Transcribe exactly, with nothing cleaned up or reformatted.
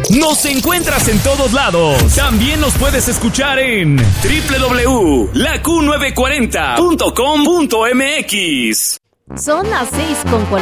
Nos encuentras en todos lados. También nos puedes escuchar en doble u doble u doble u punto la q novecientos cuarenta punto com punto m x. Son las seis con